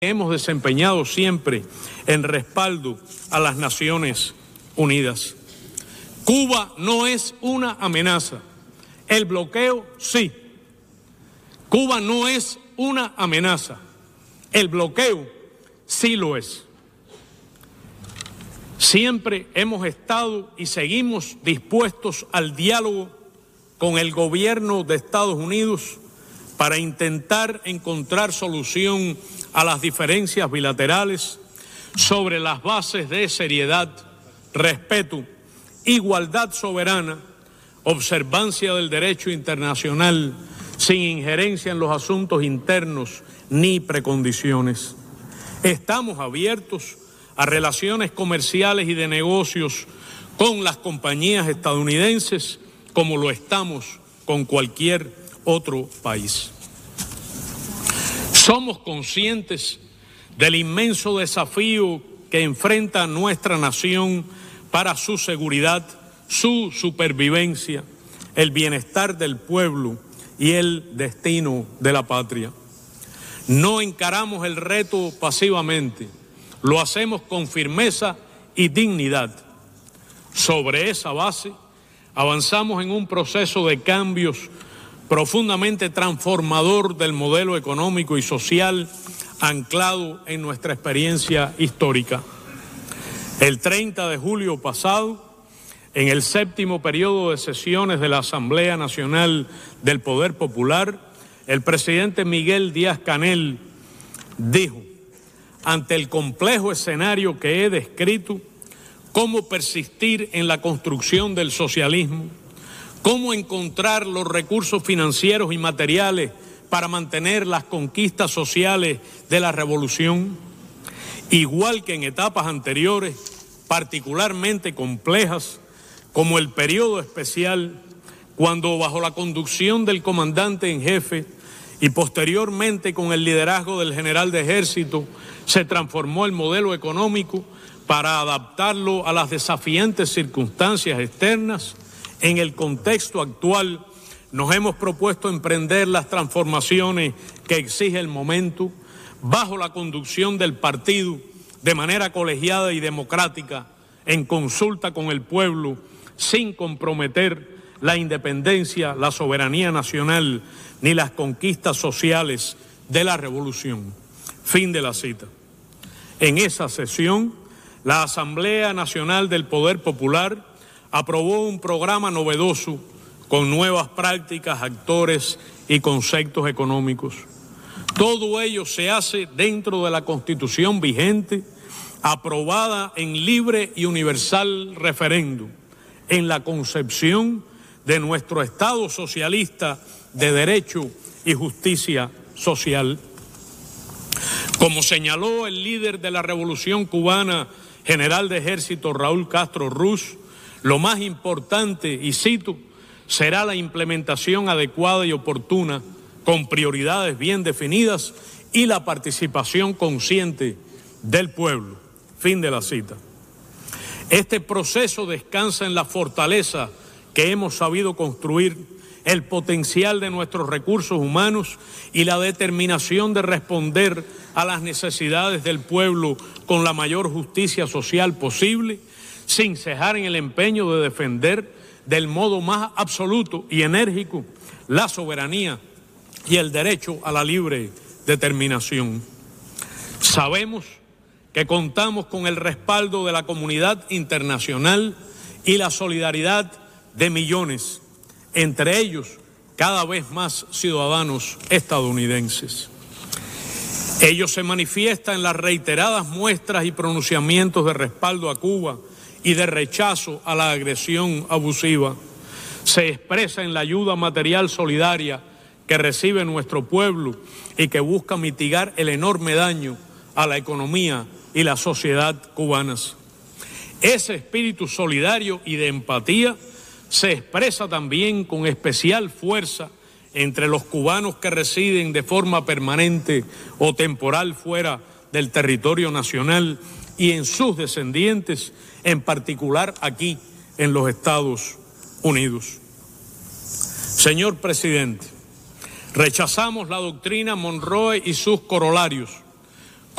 hemos desempeñado siempre en respaldo a las Naciones Unidas. Cuba no es una amenaza, el bloqueo sí. Cuba no es una amenaza, el bloqueo sí lo es. Siempre hemos estado y seguimos dispuestos al diálogo con el gobierno de Estados Unidos para intentar encontrar solución a las diferencias bilaterales sobre las bases de seriedad, respeto, igualdad soberana, observancia del derecho internacional, sin injerencia en los asuntos internos ni precondiciones. Estamos abiertos a relaciones comerciales y de negocios con las compañías estadounidenses como lo estamos con cualquier otro país. Somos conscientes del inmenso desafío que enfrenta nuestra nación para su seguridad, su supervivencia, el bienestar del pueblo y el destino de la patria. No encaramos el reto pasivamente, lo hacemos con firmeza y dignidad. Sobre esa base, avanzamos en un proceso de cambios profundamente transformador del modelo económico y social anclado en nuestra experiencia histórica. El 30 de julio pasado, en el 7º periodo de sesiones de la Asamblea Nacional del Poder Popular, el presidente Miguel Díaz-Canel dijo: ante el complejo escenario que he descrito, cómo persistir en la construcción del socialismo, cómo encontrar los recursos financieros y materiales para mantener las conquistas sociales de la revolución, igual que en etapas anteriores, particularmente complejas, como el periodo especial, cuando bajo la conducción del comandante en jefe y posteriormente con el liderazgo del general de ejército, se transformó el modelo económico para adaptarlo a las desafiantes circunstancias externas. En el contexto actual, nos hemos propuesto emprender las transformaciones que exige el momento, bajo la conducción del partido, de manera colegiada y democrática, en consulta con el pueblo, sin comprometer la independencia, la soberanía nacional, ni las conquistas sociales de la revolución. Fin de la cita. En esa sesión, la Asamblea Nacional del Poder Popular aprobó un programa novedoso con nuevas prácticas, actores y conceptos económicos. Todo ello se hace dentro de la Constitución vigente, aprobada en libre y universal referéndum, en la concepción de nuestro Estado socialista de derecho y justicia social. Como señaló el líder de la Revolución Cubana, general de ejército Raúl Castro Ruz, lo más importante, y cito, será la implementación adecuada y oportuna, con prioridades bien definidas y la participación consciente del pueblo. Fin de la cita. Este proceso descansa en la fortaleza que hemos sabido construir, el potencial de nuestros recursos humanos y la determinación de responder a las necesidades del pueblo con la mayor justicia social posible, sin cejar en el empeño de defender del modo más absoluto y enérgico la soberanía y el derecho a la libre determinación. Sabemos que contamos con el respaldo de la comunidad internacional y la solidaridad de millones, entre ellos cada vez más ciudadanos estadounidenses. Ello se manifiesta en las reiteradas muestras y pronunciamientos de respaldo a Cuba y de rechazo a la agresión abusiva. Se expresa en la ayuda material solidaria que recibe nuestro pueblo y que busca mitigar el enorme daño a la economía y la sociedad cubanas. Ese espíritu solidario y de empatía se expresa también con especial fuerza entre los cubanos que residen de forma permanente o temporal fuera del territorio nacional y en sus descendientes, en particular aquí en los Estados Unidos. Señor presidente, rechazamos la doctrina Monroe y sus corolarios,